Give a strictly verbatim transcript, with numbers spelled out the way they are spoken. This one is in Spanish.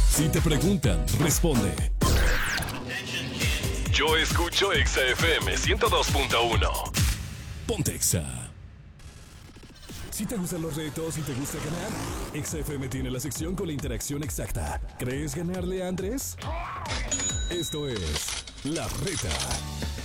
Si te preguntan, responde. Yo escucho Exa F M ciento dos punto uno. Ponte Exa. Si te gustan los retos y te gusta ganar, Exa F M tiene la sección con la interacción exacta. ¿Crees ganarle a Andrés? Esto es La Reta.